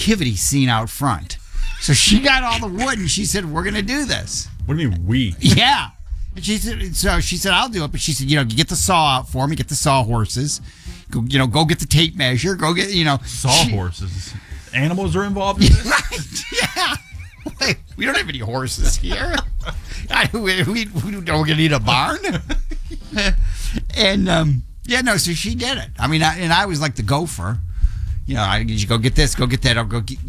nativity scene out front. So she got all the wood and she said, we're going to do this. What do you mean we? Yeah. And she said, I'll do it. But she said, get the saw out for me, get the sawhorses, go get the tape measure, go get, Sawhorses. Animals are involved in this? Right, yeah. Wait, we don't have any horses here. We're going to need a barn. And, so she did it. I mean, I was like the gopher. I you go get this, go get that, I'll go get,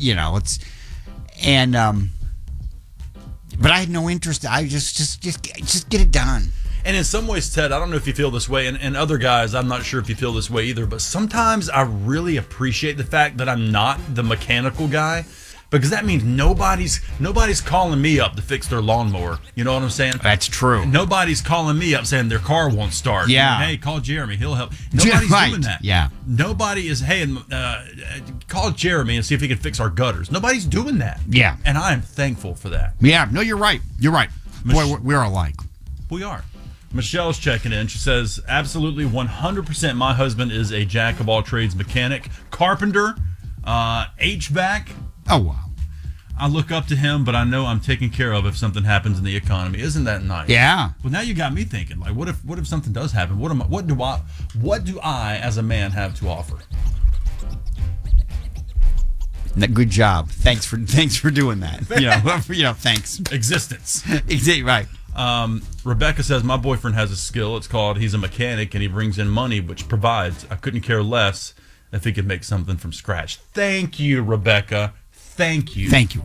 but I had no interest. I just get it done. And in some ways, Ted, I don't know if you feel this way, and other guys, I'm not sure if you feel this way either, but sometimes I really appreciate the fact that I'm not the mechanical guy, because that means nobody's calling me up to fix their lawnmower. You know what I'm saying? That's true. Nobody's calling me up saying their car won't start. Yeah. Hey, call Jeremy. He'll help. Nobody's doing that. Yeah. Nobody is, call Jeremy and see if he can fix our gutters. Nobody's doing that. Yeah. And I am thankful for that. Yeah. No, you're right. You're right. Boy, we're alike. We are. Michelle's checking in. She says, absolutely 100% my husband is a jack of all trades mechanic, carpenter, HVAC. Oh, wow. I look up to him, but I know I'm taken care of if something happens in the economy. Isn't that nice? Yeah. Well, now you got me thinking. Like, what if something does happen? What do I as a man have to offer? Good job. Thanks for doing that. Thanks. Existence. Exactly right. Rebecca says, my boyfriend has a skill. It's called he's a mechanic, and he brings in money, which provides. I couldn't care less if he could make something from scratch. Thank you, Rebecca. Thank you. Thank you.